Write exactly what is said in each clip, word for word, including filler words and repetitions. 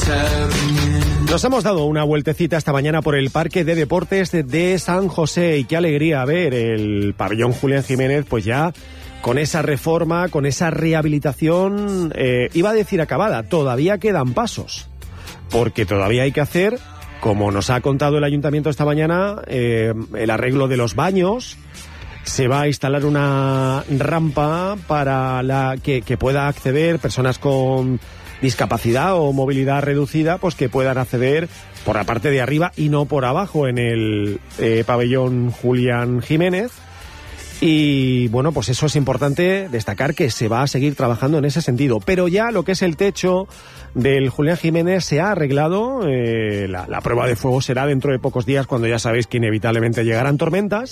Nos hemos dado una vueltecita esta mañana por el Parque de Deportes de San José y qué alegría ver el pabellón Julián Jiménez, pues ya con esa reforma, con esa rehabilitación, eh, iba a decir acabada, todavía quedan pasos, porque todavía hay que hacer, como nos ha contado el ayuntamiento esta mañana, eh, el arreglo de los baños. Se va a instalar una rampa para la que, que pueda acceder personas con discapacidad o movilidad reducida, pues que puedan acceder por la parte de arriba y no por abajo en el eh, pabellón Julián Jiménez. Y bueno, pues eso es importante destacar, que se va a seguir trabajando en ese sentido. Pero ya lo que es el techo del Julián Jiménez se ha arreglado. Eh, la, la prueba de fuego será dentro de pocos días, cuando ya sabéis que inevitablemente llegarán tormentas.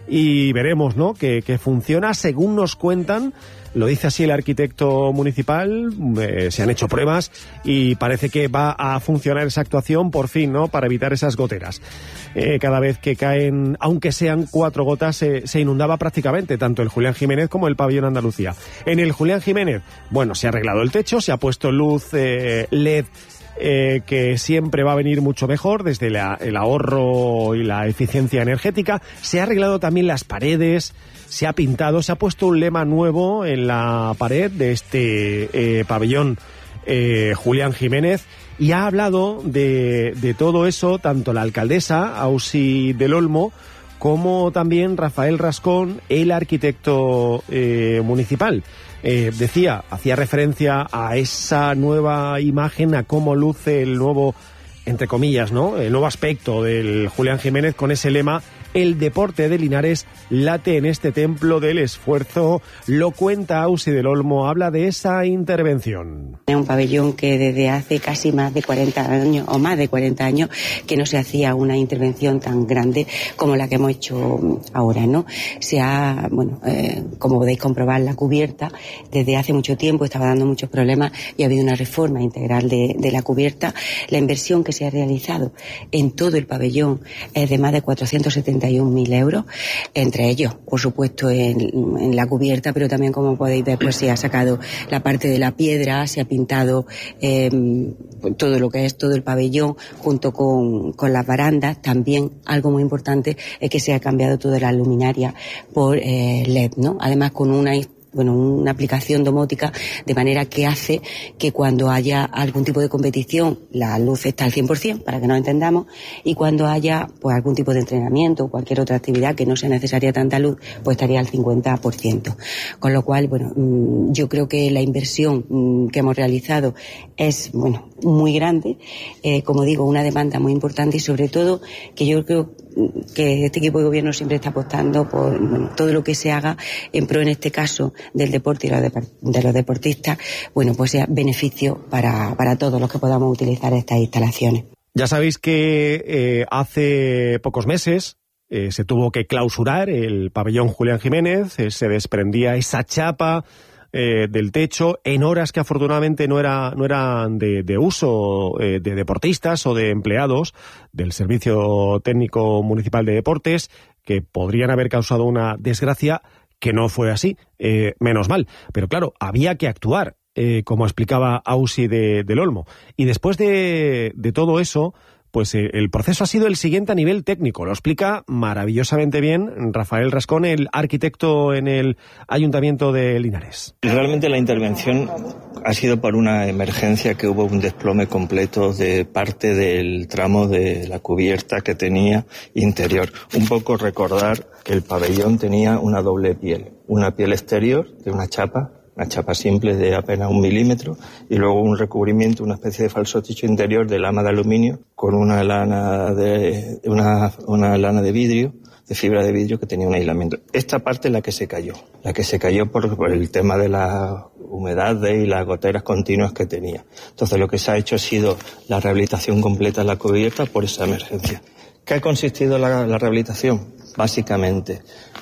Y veremos, ¿no?, que, que funciona según nos cuentan. Lo dice así el arquitecto municipal, eh, se han hecho pruebas y parece que va a funcionar esa actuación por fin, ¿no?, para evitar esas goteras. Eh, cada vez que caen, aunque sean cuatro gotas, eh, se inundaba prácticamente tanto el Julián Jiménez como el pabellón Andalucía. En el Julián Jiménez, bueno, se ha arreglado el techo, se ha puesto luz eh, L E D, Eh, que siempre va a venir mucho mejor desde la, el ahorro y la eficiencia energética. Se ha arreglado también las paredes, se ha pintado, se ha puesto un lema nuevo en la pared de este eh, pabellón eh, Julián Jiménez, y ha hablado de, de todo eso tanto la alcaldesa Ausi del Olmo como también Rafael Rascón, el arquitecto eh, municipal. Eh, decía, hacía referencia a esa nueva imagen, a cómo luce el nuevo, entre comillas, ¿no?, el nuevo aspecto del Julián Jiménez, con ese lema: el deporte de Linares late en este templo del esfuerzo. Lo cuenta Ausi del Olmo, habla de esa intervención. Es un pabellón que desde hace casi más de cuarenta años, o más de cuarenta años, que no se hacía una intervención tan grande como la que hemos hecho ahora, ¿no? Se ha, bueno, eh, como podéis comprobar, la cubierta desde hace mucho tiempo estaba dando muchos problemas y ha habido una reforma integral de, de la cubierta. La inversión que se ha realizado en todo el pabellón es de más de cuatrocientos setenta y un mil euros, entre ellos, por supuesto, en, en la cubierta, pero también, como podéis ver, pues se ha sacado la parte de la piedra, se ha pintado eh, todo lo que es todo el pabellón, junto con, con las barandas. También algo muy importante es que se ha cambiado toda la luminaria por eh, L E D, ¿no? Además, con una bueno, una aplicación domótica, de manera que hace que cuando haya algún tipo de competición la luz está al cien por ciento, para que nos entendamos, y cuando haya pues algún tipo de entrenamiento o cualquier otra actividad que no sea necesaria tanta luz, pues estaría al cincuenta por ciento. Con lo cual, bueno, yo creo que la inversión que hemos realizado es, bueno, muy grande, eh, como digo, una demanda muy importante, y sobre todo que yo creo que este equipo de gobierno siempre está apostando por, bueno, todo lo que se haga en pro, en este caso, del deporte y de los deportistas, bueno, pues sea beneficio para, para todos los que podamos utilizar estas instalaciones. Ya sabéis que eh, hace pocos meses eh, se tuvo que clausurar el pabellón Julián Jiménez, eh, se desprendía esa chapa Eh, del techo en horas que afortunadamente no era no eran de, de uso eh, de deportistas o de empleados del Servicio Técnico Municipal de Deportes, que podrían haber causado una desgracia, que no fue así, eh, menos mal. Pero claro, había que actuar, eh, como explicaba Ausi de, del Olmo. Y después de, de todo eso, pues eh, el proceso ha sido el siguiente a nivel técnico. Lo explica maravillosamente bien Rafael Rascón, el arquitecto en el Ayuntamiento de Linares. Realmente la intervención ha sido por una emergencia, que hubo un desplome completo de parte del tramo de la cubierta que tenía interior. Un poco recordar que el pabellón tenía una doble piel. Una piel exterior de una chapa, una chapa simple de apenas un milímetro, y luego un recubrimiento, una especie de falso techo interior de lama de aluminio con una lana de una, una lana de vidrio, de fibra de vidrio, que tenía un aislamiento. Esta parte es la que se cayó, la que se cayó por, por el tema de la humedad y las goteras continuas que tenía. Entonces lo que se ha hecho ha sido la rehabilitación completa de la cubierta por esa emergencia. ¿Qué ha consistido la, la rehabilitación? Básicamente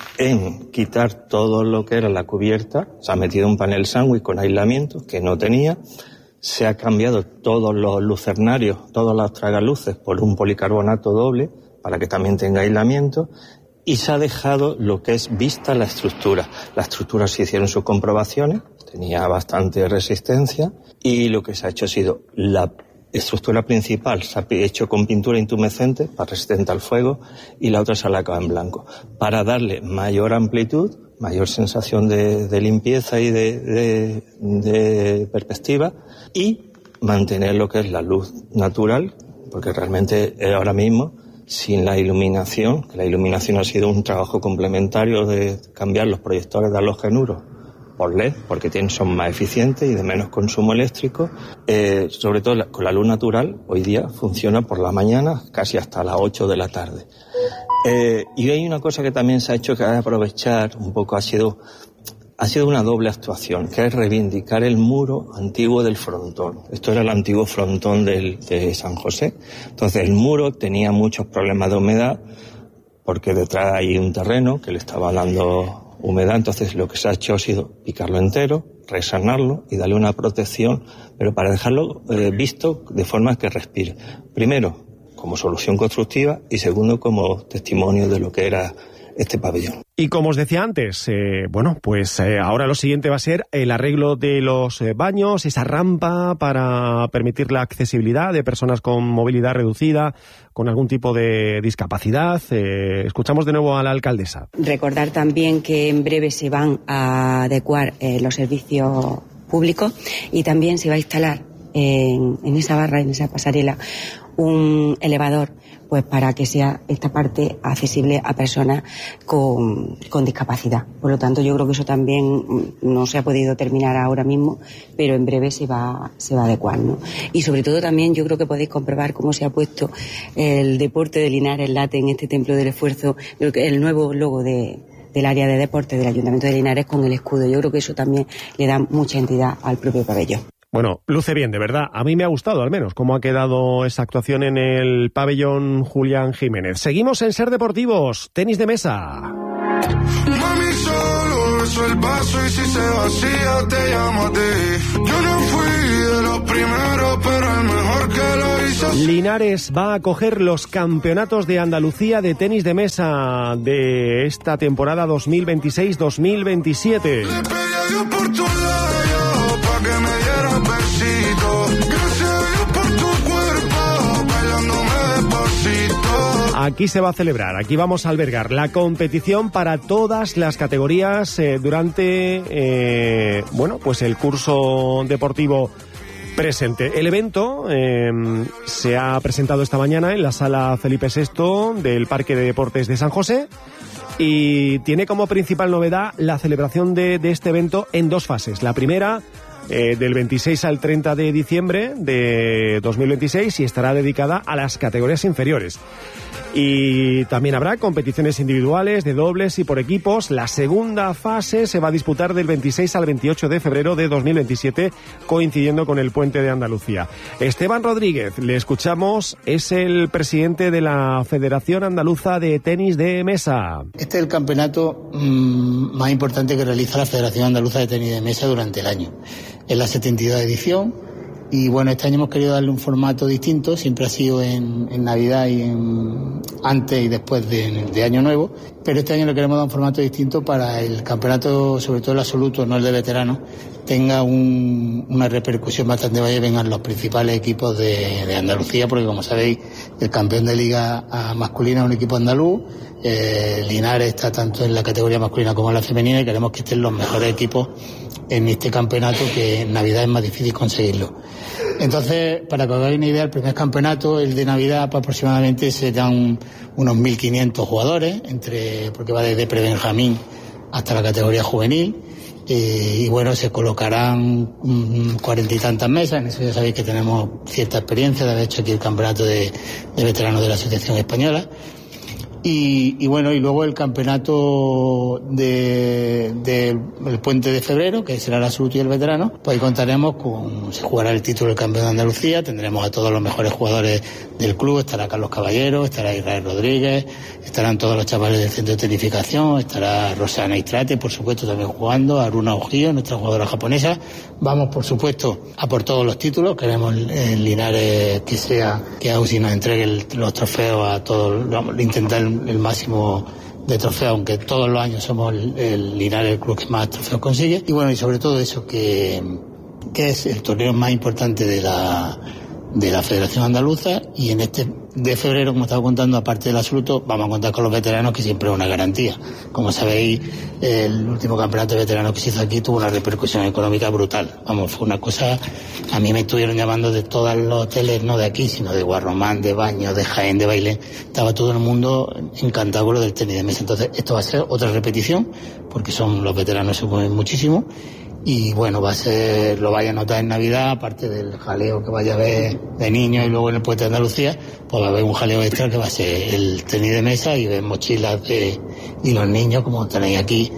en quitar todo lo que era la cubierta. Se ha metido un panel sándwich con aislamiento que no tenía, se ha cambiado todos los lucernarios, todas las tragaluces, por un policarbonato doble para que también tenga aislamiento, y se ha dejado lo que es vista la estructura. La estructura se hicieron sus comprobaciones, tenía bastante resistencia, y lo que se ha hecho ha sido la estructura principal se ha hecho con pintura intumescente para resistente al fuego y la otra se la acaba en blanco, para darle mayor amplitud, mayor sensación de, de limpieza y de, de, de perspectiva y mantener lo que es la luz natural, porque realmente ahora mismo sin la iluminación, que la iluminación ha sido un trabajo complementario de cambiar los proyectores de halógenuros por L E D, porque tienen, son más eficientes y de menos consumo eléctrico. Eh, sobre todo la, con la luz natural, hoy día funciona por la mañana casi hasta las ocho de la tarde. Eh, y hay una cosa que también se ha hecho que hay que aprovechar un poco, ha sido, ha sido una doble actuación, que es reivindicar el muro antiguo del frontón. Esto era el antiguo frontón del, de San José. Entonces el muro tenía muchos problemas de humedad, porque detrás hay un terreno que le estaba dando humedad, entonces lo que se ha hecho ha sido picarlo entero, resanarlo y darle una protección, pero para dejarlo eh, visto de forma que respire. Primero, como solución constructiva y segundo, como testimonio de lo que era este pabellón. Y como os decía antes, eh, bueno, pues eh, ahora lo siguiente va a ser el arreglo de los eh, baños, esa rampa para permitir la accesibilidad de personas con movilidad reducida, con algún tipo de discapacidad. Eh, escuchamos de nuevo a la alcaldesa. Recordar también que en breve se van a adecuar eh, los servicios públicos y también se va a instalar en, en esa barra, en esa pasarela, un elevador, pues para que sea esta parte accesible a personas con, con discapacidad. Por lo tanto, yo creo que eso también no se ha podido terminar ahora mismo, pero en breve se va, se va a adecuar, ¿no? Y sobre todo también yo creo que podéis comprobar cómo se ha puesto el deporte de Linares Late en este Templo del Esfuerzo, el nuevo logo de, del área de deporte del Ayuntamiento de Linares con el escudo. Yo creo que eso también le da mucha entidad al propio pabellón. Bueno, luce bien, de verdad. A mí me ha gustado, al menos, cómo ha quedado esa actuación en el pabellón Julián Jiménez. Seguimos en Ser Deportivos, tenis de mesa. Mami, solo beso el vaso y si se vacía te llamo a ti. Yo no fui de los primeros, pero el mejor que lo hizo. Linares va a acoger los campeonatos de Andalucía de tenis de mesa de esta temporada dos mil veintiséis dos mil veintisiete. Le pedí a Dios por tu lado, pa' que me diera besito. Gracias a Dios por tu cuerpo, bailándome despacito. Aquí se va a celebrar, aquí vamos a albergar la competición para todas las categorías eh, durante eh, bueno, pues el curso deportivo presente. El evento eh, se ha presentado esta mañana en la sala Felipe sexto del Parque de Deportes de San José y tiene como principal novedad la celebración de, de este evento en dos fases. La primera eh, del veintiséis al treinta de diciembre de dos mil veintiséis y estará dedicada a las categorías inferiores. Y también habrá competiciones individuales, de dobles y por equipos. La segunda fase se va a disputar del veintiséis al veintiocho de febrero de dos mil veintisiete, coincidiendo con el Puente de Andalucía. Esteban Rodríguez, le escuchamos, es el presidente de la Federación Andaluza de Tenis de Mesa. Este es el campeonato mmm, más importante que realiza la Federación Andaluza de Tenis de Mesa durante el año. Es la setenta y dos edición. Y bueno, este año hemos querido darle un formato distinto, siempre ha sido en, en Navidad y en, antes y después de, de Año Nuevo, pero este año le queremos dar un formato distinto para el campeonato, sobre todo el absoluto, no el de veteranos, tenga un, una repercusión bastante vaya y vengan los principales equipos de, de Andalucía, porque como sabéis, el campeón de liga masculina es un equipo andaluz, eh, Linares está tanto en la categoría masculina como en la femenina y queremos que estén los mejores equipos en este campeonato, que en Navidad es más difícil conseguirlo. Entonces, para que os hagáis una idea, el primer campeonato, el de Navidad, pues aproximadamente serán unos mil quinientos jugadores, entre porque va desde prebenjamín hasta la categoría juvenil, eh, y bueno, se colocarán cuarenta y tantas mesas. En eso ya sabéis que tenemos cierta experiencia de haber hecho aquí el campeonato de, de veteranos de la Asociación Española. Y, y bueno, y luego el campeonato de, de el Puente de Febrero, que será el absoluto y el veterano, pues ahí contaremos con, se jugará el título del campeón de Andalucía, tendremos a todos los mejores jugadores del club, estará Carlos Caballero, estará Israel Rodríguez, estarán todos los chavales del centro de tecnificación, estará Rosana Istrate, por supuesto, también jugando, Aruna Ojio, nuestra jugadora japonesa. Vamos, por supuesto, a por todos los títulos, queremos en Linares que sea, que Ausi nos entregue el, los trofeos a todos, vamos a intentar el máximo de trofeos, aunque todos los años somos el, el Linares el club que más trofeos consigue. Y bueno, y sobre todo eso, que, que es el torneo más importante de la de la Federación Andaluza, y en este de febrero, como estaba contando, aparte del absoluto, vamos a contar con los veteranos, que siempre es una garantía. Como sabéis, el último campeonato de veteranos que se hizo aquí tuvo una repercusión económica brutal. Vamos, fue una cosa, a mí me estuvieron llamando de todos los hoteles, no de aquí, sino de Guarromán, de Baños, de Jaén, de Bailén. Estaba todo el mundo encantado con lo del tenis de mesa. Entonces, esto va a ser otra repetición, porque son los veteranos se mueven muchísimo. Y bueno, va a ser, lo vaya a notar en Navidad, aparte del jaleo que vaya a haber de niños y luego en el Puente de Andalucía, pues va a haber un jaleo extra que va a ser el tenis de mesa y ver mochilas de, y los niños, como tenéis aquí,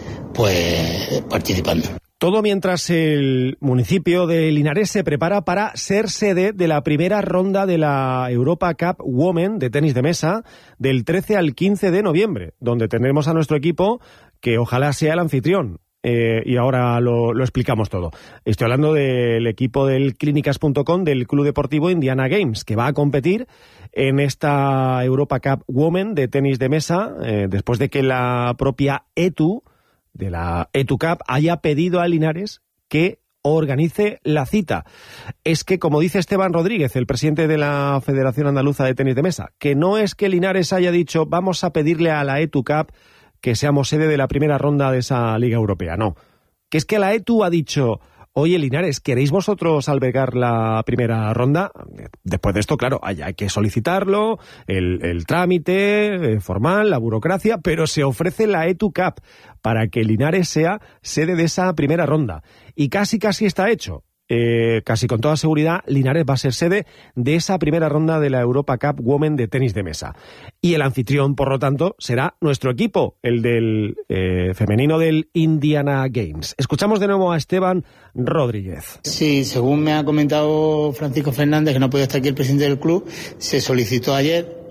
pues participando. Todo mientras el municipio de Linares se prepara para ser sede de la primera ronda de la Europa Cup Women de tenis de mesa del trece al quince de noviembre, donde tendremos a nuestro equipo, que ojalá sea el anfitrión. Eh, y ahora lo, lo explicamos todo. Estoy hablando del equipo del clínicas punto com, del Club Deportivo Indiana Games, que va a competir en esta Europa Cup Women de tenis de mesa, eh, después de que la propia E T U, de la E T U Cup, haya pedido a Linares que organice la cita. Es que, como dice Esteban Rodríguez, el presidente de la Federación Andaluza de Tenis de Mesa, que no es que Linares haya dicho vamos a pedirle a la E T U Cup que seamos sede de la primera ronda de esa Liga Europea, no. Que es que la E T U ha dicho, oye, Linares, ¿queréis vosotros albergar la primera ronda? Después de esto, claro, hay, hay que solicitarlo, el, el trámite eh, formal, la burocracia, pero se ofrece la E T U Cup para que Linares sea sede de esa primera ronda. Y casi, casi está hecho. Eh, casi con toda seguridad, Linares va a ser sede de esa primera ronda de la Europa Cup Women de tenis de mesa. Y el anfitrión, por lo tanto, será nuestro equipo, el del eh, femenino del Indiana Games. Escuchamos de nuevo a Esteban Rodríguez. Sí, según me ha comentado Francisco Fernández, que no podía estar aquí el presidente del club, se solicitó ayer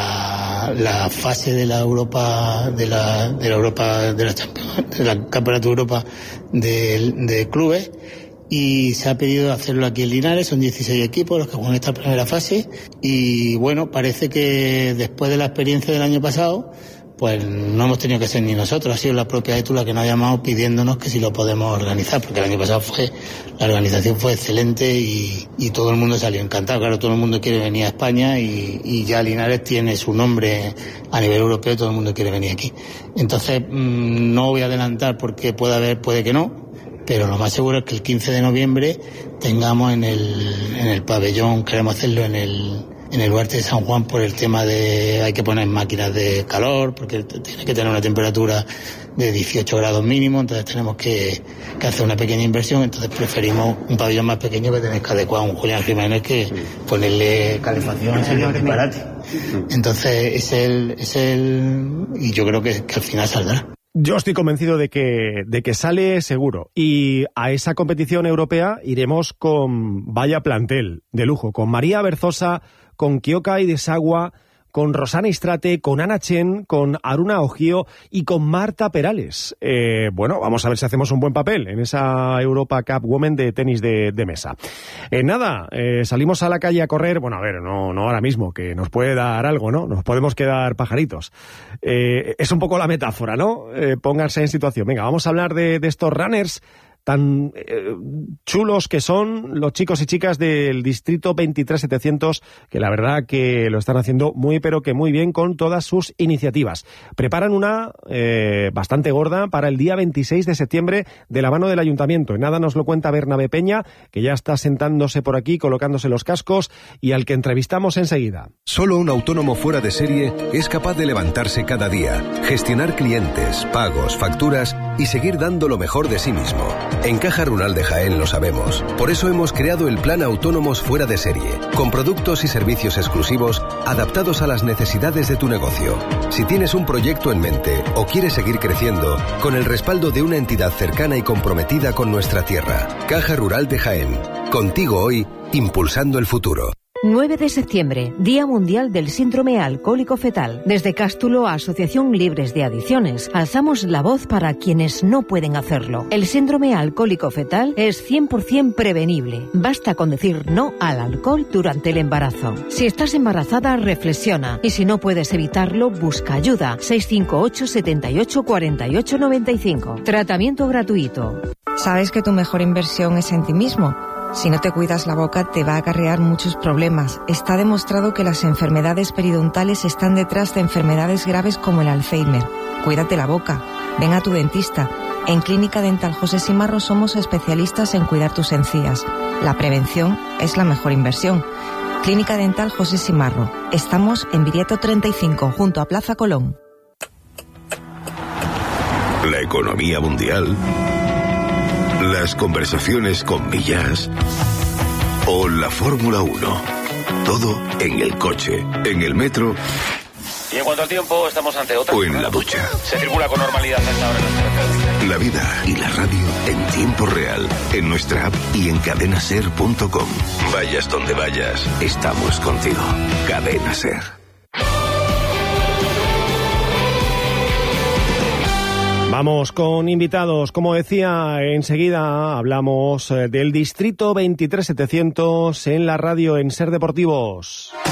la, la fase de la Europa, de la, de la Europa, de la, de la Campeonato de Europa de, de clubes. Y se ha pedido hacerlo aquí en Linares, son dieciséis equipos los que juegan esta primera fase, y bueno, parece que después de la experiencia del año pasado, pues no hemos tenido que ser ni nosotros, ha sido la propia E T U la que nos ha llamado pidiéndonos que si lo podemos organizar, porque el año pasado fue, la organización fue excelente y, y todo el mundo salió encantado. Claro, todo el mundo quiere venir a España y, y ya Linares tiene su nombre a nivel europeo, todo el mundo quiere venir aquí. Entonces, mmm, no voy a adelantar porque puede haber, puede que no, pero lo más seguro es que el quince de noviembre tengamos en el, en el pabellón, queremos hacerlo en el, en el Huarte de San Juan por el tema de, hay que poner máquinas de calor, porque tiene que tener una temperatura de dieciocho grados mínimo, entonces tenemos que, que hacer una pequeña inversión, entonces preferimos un pabellón más pequeño que tener que adecuar a un Julián Jiménez, que ponerle calefacción sería un disparate. Entonces es el, es el, y yo creo que, que al final saldrá. Yo estoy convencido de que, de que sale seguro. Y a esa competición europea iremos con vaya plantel de lujo, con María Berzosa, con Kioka Idesawa, con Rosana Istrate, con Ana Chen, con Aruna Ogio y con Marta Perales. Eh, bueno, vamos a ver si hacemos un buen papel en esa Europa Cup Women de tenis de, de mesa. Eh, nada, eh, salimos a la calle a correr, bueno, a ver, no, no ahora mismo, que nos puede dar algo, ¿no? Nos podemos quedar pajaritos. Eh, es un poco la metáfora, ¿no? Eh, pónganse en situación. Venga, vamos a hablar de, de estos runners tan eh, chulos que son los chicos y chicas del distrito veintitrés setecientos, que la verdad que lo están haciendo muy pero que muy bien con todas sus iniciativas. Preparan una eh, bastante gorda para el día veintiséis de septiembre de la mano del Ayuntamiento. En nada nos lo cuenta Bernabé Peña, que ya está sentándose por aquí, colocándose los cascos, y al que entrevistamos enseguida. Solo un autónomo fuera de serie es capaz de levantarse cada día, gestionar clientes, pagos, facturas y seguir dando lo mejor de sí mismo. En Caja Rural de Jaén lo sabemos. Por eso hemos creado el Plan Autónomos Fuera de Serie, con productos y servicios exclusivos adaptados a las necesidades de tu negocio. Si tienes un proyecto en mente o quieres seguir creciendo, con el respaldo de una entidad cercana y comprometida con nuestra tierra. Caja Rural de Jaén. Contigo hoy, impulsando el futuro. nueve de septiembre, Día Mundial del Síndrome Alcohólico Fetal. Desde Cástulo, Asociación Libres de Adicciones, alzamos la voz para quienes no pueden hacerlo. El síndrome alcohólico fetal es cien por ciento prevenible. Basta con decir no al alcohol durante el embarazo. Si estás embarazada, reflexiona. Y si no puedes evitarlo, busca ayuda. seis cinco ocho, siete ocho, cuatro ocho nueve cinco. Tratamiento gratuito. ¿Sabes que tu mejor inversión es en ti mismo? Si no te cuidas la boca te va a acarrear muchos problemas. Está demostrado que las enfermedades periodontales están detrás de enfermedades graves como el Alzheimer. Cuídate la boca. Ven a tu dentista. En Clínica Dental José Simarro somos especialistas en cuidar tus encías. La prevención es la mejor inversión. Clínica Dental José Simarro. Estamos en Viriato treinta y cinco, junto a Plaza Colón. La economía mundial, las conversaciones con Millás o la Fórmula uno. Todo en el coche, en el metro. Y en cuanto al tiempo, estamos ante otra. O en la ducha. Se circula con normalidad hasta ahora en las carreteras. La vida y la radio en tiempo real, en nuestra app y en cadena ser punto com. Vayas donde vayas, estamos contigo. Cadena Ser. Vamos con invitados. Como decía, enseguida hablamos del Distrito veintitrés setecientos en la radio en Ser Deportivos.